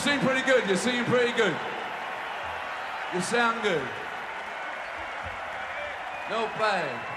sing pretty good. You're singing pretty good. You sound good. Not bad.